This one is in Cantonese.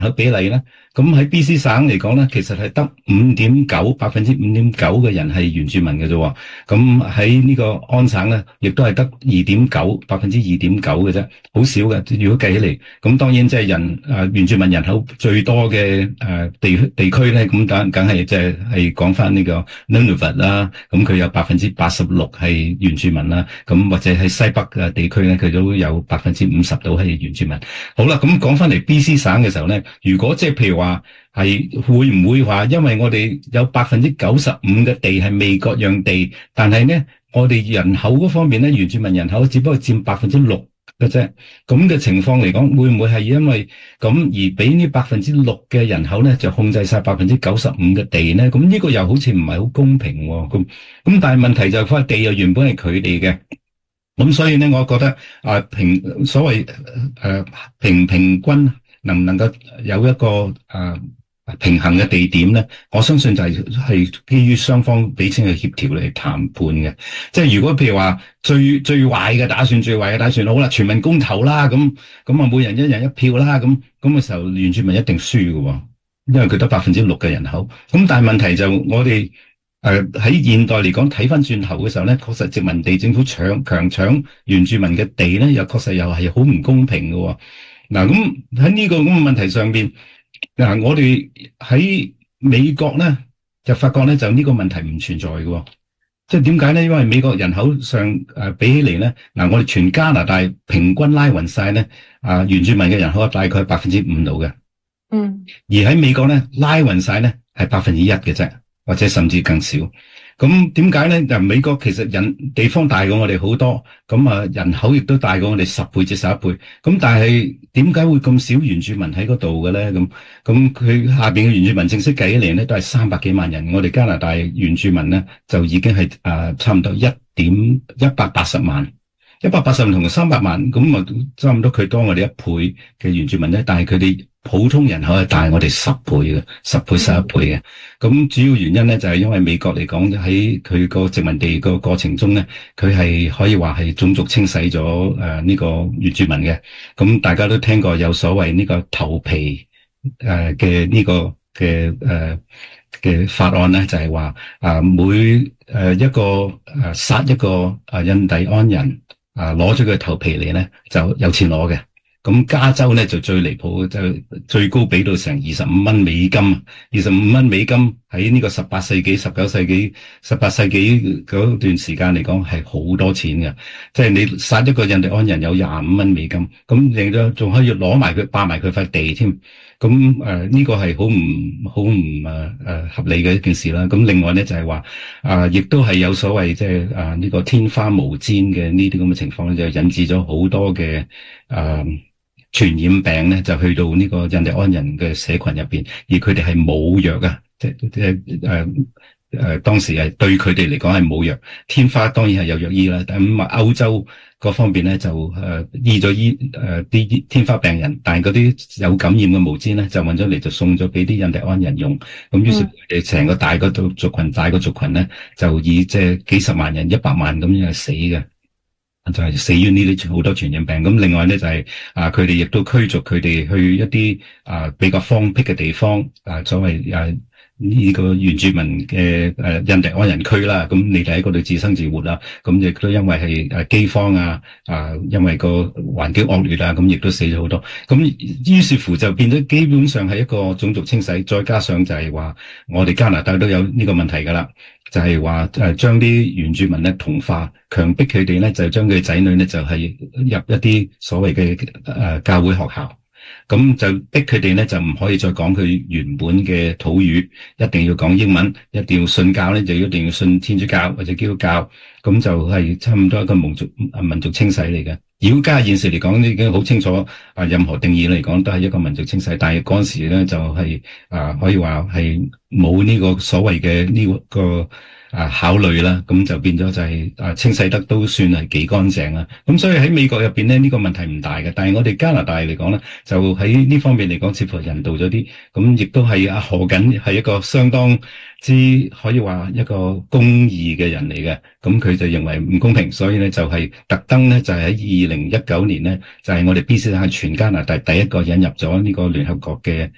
口比例咧，咁喺 BC 省嚟講咧，其實係得5.9%嘅人係原住民嘅啫。咁喺呢個安省咧，亦都係得2.9%嘅啫，好少嘅。如果計起嚟，咁當然即係原住民人口最多嘅地區咧，咁梗係即係講翻呢個 Nunavut 啦，咁佢有86%係原住民啦，咁或者喺西北嘅地區咧，佢都有50%到係原住民。好啦，咁講翻嚟 BC 省嘅時候咧，如果即係譬如話係會唔會話，因為我哋有95%嘅地係未割讓地，但係咧我哋人口嗰方面咧，原住民人口只不過佔6%嘅啫。咁嘅情況嚟講，會唔會係因為咁而俾呢6%嘅人口咧就控制晒95%嘅地咧？咁呢個又好似唔係好公平喎。咁但係問題就係塊地又原本係佢哋嘅。咁所以咧，我覺得所謂平均能唔能夠有一個平衡嘅地點咧？我相信就係基於雙方彼此去協調嚟談判嘅。即係如果譬如話最壞嘅打算，好啦，全民公投啦，咁啊每人一人一票啦，咁嘅時候原住民一定輸嘅，因為佢得6%嘅人口。咁但係問題就我哋喺現代嚟講，睇翻轉頭嘅時候咧，確實殖民地政府強搶原住民嘅地咧，又確實又係好唔公平嘅。嗱，咁喺呢個咁嘅問題上邊，我哋喺美國咧就發覺咧就呢個問題唔存在嘅。即係點解咧？因為美國人口上比起嚟咧，我哋全加拿大平均拉勻晒咧，原住民嘅人口大概5%度嘅。嗯。而喺美國咧拉勻晒咧係1%嘅啫。或者甚至更少，咁點解咧？美國其實地方大過我哋好多，咁人口亦都大過我哋10倍至11倍，咁但係點解會咁少原住民喺嗰度嘅咧？咁佢下邊嘅原住民正式計起嚟咧都係300幾萬人，我哋加拿大原住民咧就已經係差唔多180萬。180萬同300萬，咁啊差唔多佢多我哋1倍嘅原住民咧，但係佢哋普通人口係大我哋10倍嘅，10倍11倍嘅。咁主要原因咧就係因為美國嚟講喺佢個殖民地個過程中咧，佢係可以話係種族清洗咗呢個原住民嘅。咁大家都聽過有所謂呢個頭皮嘅呢個嘅法案咧，就係話每一個殺一個印第安人。攞咗佢頭皮嚟咧就有錢攞嘅，咁加州咧就最離譜，就最高俾到成25蚊美金，25蚊美金喺呢個18世紀、19世紀、18世紀嗰段時間嚟講係好多錢嘅，即係你殺一個印第安人有25蚊美金，咁另外仲可以攞埋佢霸埋佢塊地添。咁呢個係好唔合理嘅一件事啦。咁另外咧就係話亦都係有所謂即係呢個天花無氈嘅呢啲咁嘅情況咧，就引致咗好多嘅傳染病咧，就去到呢個印第安人嘅社群入邊，而佢哋係冇藥啊，當時係對佢哋嚟講係冇藥。天花當然係有藥醫啦，但咁歐洲嗰方面咧就醫啲天花病人，但係嗰啲有感染嘅毛氈咧就搵咗嚟就送咗俾啲印第安人用，咁於是佢哋成個大個族群咧就以即係幾十萬人、100萬咁樣死嘅，就係死於呢啲好多傳染病。咁另外咧就係佢哋亦都驅逐佢哋去一啲比較荒僻嘅地方，所謂呢個原住民嘅印第安人區啦，咁你哋喺嗰度自生自活啦，咁亦都因為係饑荒因為個環境惡劣咁亦都死咗好多，咁於是乎就變咗基本上係一個種族清洗，再加上就係話我哋加拿大都有呢個問題噶啦，就係話將啲原住民咧同化，強迫佢哋咧就將佢仔女咧就係入一啲所謂嘅教會學校。咁就逼佢哋咧就唔可以再講佢原本嘅土語，一定要講英文，一定要信教咧就一定要信天主教或者基督教，咁就係差唔多一個民族清洗嚟嘅。而家現時嚟講已經好清楚，任何定義嚟講都係一個民族清洗，但係嗰陣時咧就係可以話係冇呢個所謂嘅呢個考慮啦，咁就變咗就係清洗得都算係幾乾淨啦。咁所以喺美國入邊咧呢個問題唔大嘅，但係我哋加拿大嚟講咧，就喺呢方面嚟講似乎人道咗啲，咁亦都係何錦係一個相當之可以話一個公義嘅人嚟嘅，咁佢就認為唔公平，所以咧就係特登咧就係喺2019年咧就係我哋 BC 省係全加拿大第一個引入咗呢個聯合國嘅